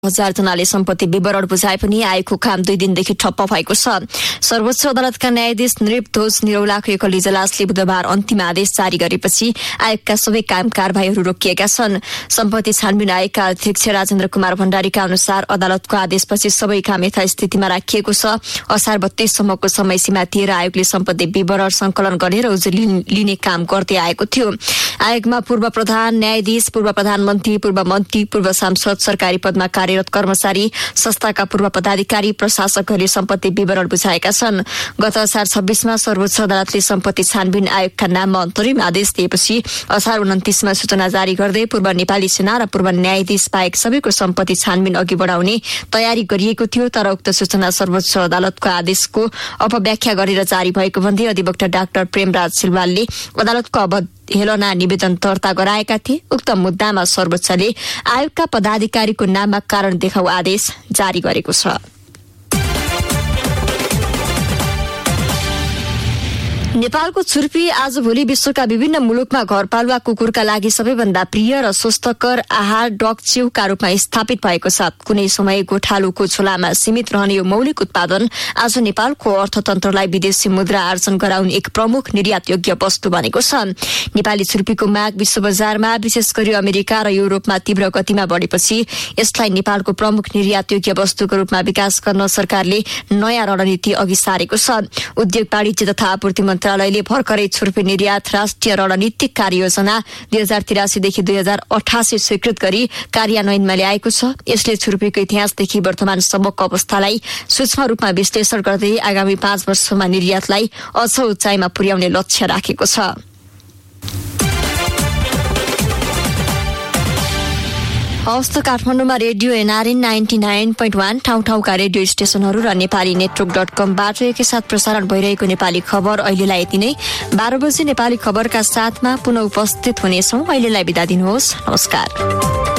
हजार जनाले सम्पत्ति विवरण बुझाए पनि आयोगको काम 2 दिनदेखि ठप्प भएको छ। सर्वोच्च अदालतका न्यायाधीश नृपध्वज निरौलाको एकल इजलासले बुधबार अन्तिम आदेश जारी गरेपछि आयोगका सबै काम कारबाहीहरू रोकिएका छन्। सम्पत्ति छानबिन आयोगका अध्यक्ष राजेन्द्र कुमार भण्डारीका अनुसार अदालतको आदेशपछि सबै काम यथास्थितिमा राखिएको छ। असार 32 सम्मको समय सीमा दिएर आयोगले सम्पत्ति विवरण संकलन गर्ने र उजुरी लिने काम गर्दै आएको थियो। आयोगमा पूर्व प्रधान न्यायाधीश, पूर्व प्रधानमन्त्री, पूर्व मन्त्री, पूर्व सांसद, सरकारी पदमा कार्यरत कर्मचारी, संस्थाका पूर्व पदाधिकारी, प्रशासकहरूले सम्पत्ति विवरण बुझाएका छन्। गत असार 26 मा सर्वोच्च अदालतले सम्पत्ति छानबिन आयोगका नाममा अन्तरिम आदेश दिएपछि असार 29 मा सूचना जारी गर्दै पूर्व नेपाली सेना र पूर्व न्यायाधीश बाहेक सबैको सम्पत्ति छानबिन अघि बढाउने तयारी गरिएको थियो। तर उक्त सूचना सर्वोच्च अदालतको आदेशको अपव्याख्या गरेर जारी भएको भन्दै अधिवक्ता डाक्टर प्रेमराज सिलवालले अदालतको अवहेलना निवेदन दर्ता गराएका थिए। उक्त मुद्दामा सर्वोच्चले आयोगका पदाधिकारीको नाममा कारण देखाउ आदेश जारी गरेको छ। नेपालको छुर्पी आजभोलि विश्वका विभिन्न मुलुकमा घरपालुवा कुकुरका लागि सबैभन्दा प्रिय र स्वस्थकर आहार डग च्युका रूपमा स्थापित भएको छ। कुनै समय गोठालोको झोलामा सीमित रहने यो मौलिक उत्पादन आज नेपालको अर्थतन्त्रलाई विदेशी मुद्रा आर्जन गराउने एक प्रमुख निर्यात योग्य वस्तु बनेको छ। नेपाली छुर्पीको माग विश्व बजारमा विशेष गरी अमेरिका र युरोपमा तीव्र गतिमा बढेपछि यसलाई नेपालको प्रमुख निर्यात योग्य वस्तुको रूपमा विकास गर्न सरकारले नयाँ रणनीति अघि सारेको छ। उद्योग वाणिज्य तथा आपूर्ति मन्त्रालयले भर्खरै छुर्पी निर्यात राष्ट्रिय रणनीतिक कार्ययोजना 2083 देखि 2088 स्वीकृत गरी कार्यान्वयनमा ल्याएको छ। यसले छुर्पीको इतिहासदेखि वर्तमानसम्मको अवस्थालाई सूक्ष्म रूपमा विश्लेषण गर्दै आगामी 5 वर्षमा निर्यातलाई अझ उचाइमा पुर्याउने लक्ष्य राखेको छ। हवस् त काठमाडौँमा रेडियो एनआरएन 99.1 ठाउँ-ठाउँका रेडियो स्टेशनहरू र नेपाली नेटवर्क.com-बाट एकैसाथ प्रसारण भइरहेको नेपाली खबर अहिलेलाई यति नै। 12 बजे नेपाली खबरका साथमा पुनः उपस्थित हुनेछौँ। अहिलेलाई बिदा दिनुहोस्। नमस्कार।